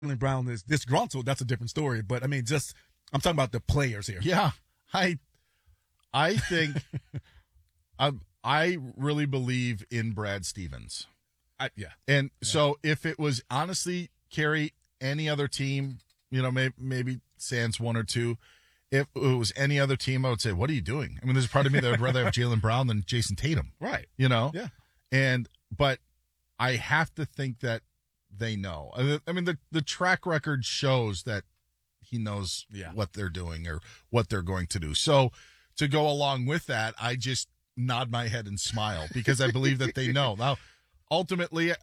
Jaylen Brown is disgruntled, that's a different story. But I mean, just I'm talking about the players here. Yeah, I think I really believe in Brad Stevens. So if it was honestly, Kerry, any other team, maybe sans one or two, if it was any other team, I would say, what are you doing? I mean, there's a part of me that would rather have Jaylen Brown than Jason Tatum. Right. Yeah. But I have to think that they know. I mean, the track record shows that he knows what they're doing or what they're going to do. So to go along with that, I just nod my head and smile because I believe that they know. Now, ultimately,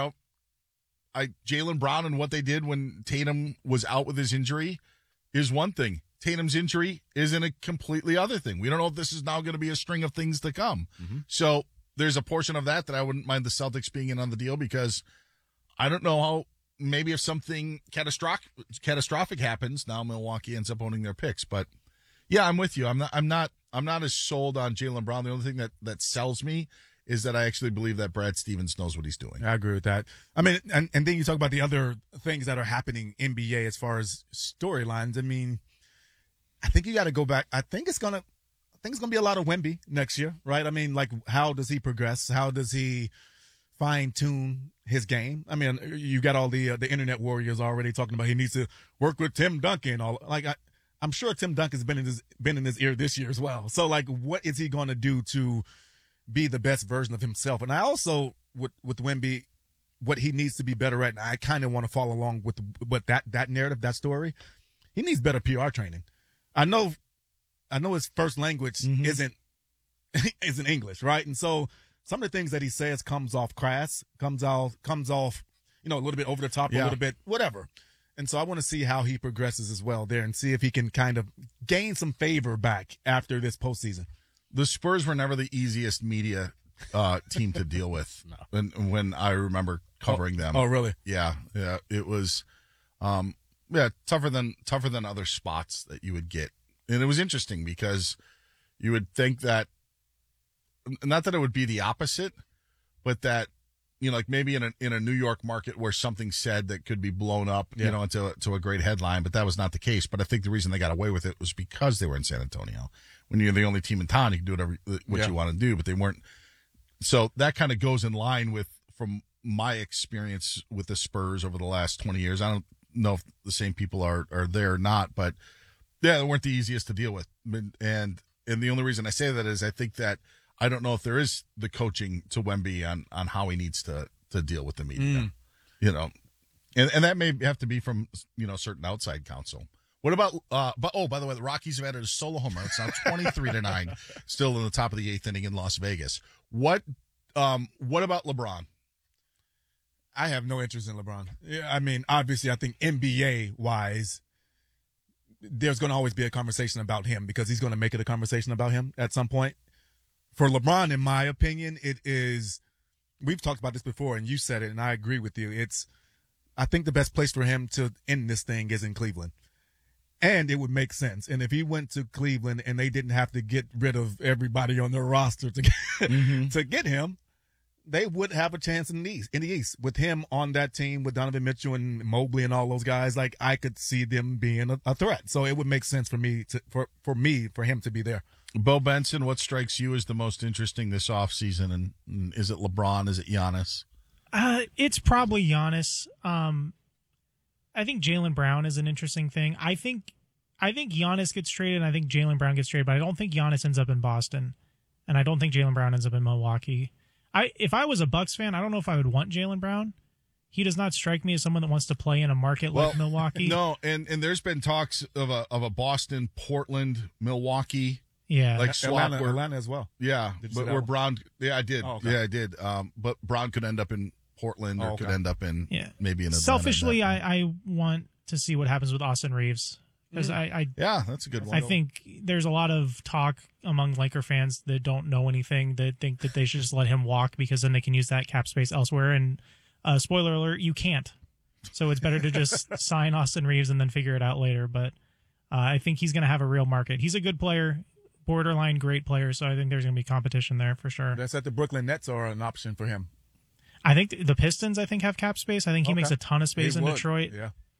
Jaylen Brown and what they did when Tatum was out with his injury is one thing. Tatum's injury is in a completely other thing. We don't know if this is now going to be a string of things to come. Mm-hmm. So there's a portion of that I wouldn't mind the Celtics being in on the deal because I don't know how, maybe if something catastrophic happens, now Milwaukee ends up owning their picks. But yeah, I'm with you. I'm not as sold on Jaylen Brown. The only thing that sells me is that I actually believe that Brad Stevens knows what he's doing. I agree with that. I mean, and then you talk about the other things that are happening in NBA as far as storylines. I mean, I think you got to go back. I think it's gonna be a lot of Wemby next year, right? I mean, like, how does he progress? How does he fine tune his game? I mean, you got all the internet warriors already talking about he needs to work with Tim Duncan. I'm sure Tim Duncan's been in his ear this year as well. So, like, what is he going to do to be the best version of himself? And I also, with Wemby, what he needs to be better at, and I kind of want to follow along with that narrative, that story. He needs better PR training. I know his first language isn't English, right? And so some of the things that he says comes off crass, comes off, a little bit over the top, a little bit whatever. And so I want to see how he progresses as well there and see if he can kind of gain some favor back after this postseason. The Spurs were never the easiest media team to deal with. No. When I remember covering them. Oh, really? Yeah. It was tougher than other spots that you would get. And it was interesting because you would think that, not that it would be the opposite, but that, like maybe in a New York market where something said that could be blown up, into a great headline, but that was not the case. But I think the reason they got away with it was because they were in San Antonio. When you're the only team in town, you can do whatever you want to do, but they weren't. So that kind of goes in line from my experience with the Spurs over the last 20 years. I don't know if the same people are there or not, but yeah, they weren't the easiest to deal with. And the only reason I say that is I think that I don't know if there is the coaching to Wemby on how he needs to deal with the media, and that may have to be from, certain outside counsel. What about, by the way, the Rockies have added a solo home run. It's now 23-9, still in the top of the 8th inning in Las Vegas. What about LeBron? I have no interest in LeBron. Yeah, I mean, obviously, I think NBA-wise, there's going to always be a conversation about him because he's going to make it a conversation about him at some point. For LeBron, in my opinion, it is, we've talked about this before, and you said it, and I agree with you. I think the best place for him to end this thing is in Cleveland. And it would make sense. And if he went to Cleveland and they didn't have to get rid of everybody on their roster to get him, they would have a chance in the East. With him on that team, with Donovan Mitchell and Mobley and all those guys, like, I could see them being a threat. So it would make sense for him to be there. Bo Benson, what strikes you as the most interesting this offseason? And is it LeBron? Is it Giannis? It's probably Giannis. I think Jaylen Brown is an interesting thing. I think Giannis gets traded, and I think Jaylen Brown gets traded, but I don't think Giannis ends up in Boston, and I don't think Jaylen Brown ends up in Milwaukee. If I was a Bucks fan, I don't know if I would want Jaylen Brown. He does not strike me as someone that wants to play in a market like Milwaukee. No, and there's been talks of a Boston, Portland, Milwaukee. Yeah, like swap Atlanta as well. Yeah, but where Brown, I did. Oh, okay. Yeah, I did. But Brown could end up in Portland or could end up in maybe in Atlanta. Selfishly, I want to see what happens with Austin Reeves because that's a good one. I think there's a lot of talk among Laker fans that don't know anything that think that they should just let him walk because then they can use that cap space elsewhere. And spoiler alert, you can't. So it's better to just sign Austin Reeves and then figure it out later. But I think he's going to have a real market. He's a good player. Borderline great player, so I think there's going to be competition there for sure. That's that the Brooklyn Nets are an option for him. I think the Pistons, have cap space. I think he makes a ton of space in Detroit. Yeah.